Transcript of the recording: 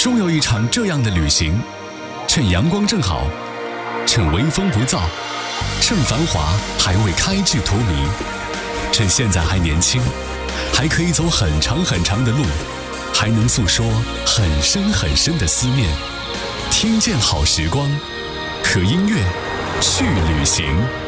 终有一场这样的旅行，趁阳光正好，趁微风不燥，趁繁华还未开至荼蘼，趁现在还年轻，还可以走很长很长的路，还能诉说很深很深的思念。听见好时光，和音乐去旅行。